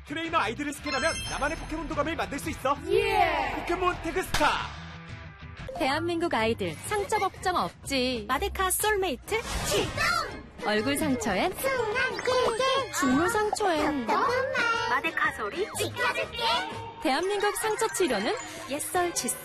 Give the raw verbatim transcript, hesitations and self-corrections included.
트레이너 아이디를 스캔하면 나만의 포켓몬 도감을 만들 수 있어. 예! 포켓몬 태그스타. 대한민국 아이들 상처 걱정 없지. 마데카 솔메이트 출동! 얼굴 상처엔 순한 꿀꿀 중물 상처엔 답답한 말 마데카 소리 지켜줄게. 대한민국 상처 치료는 옛설 칫솔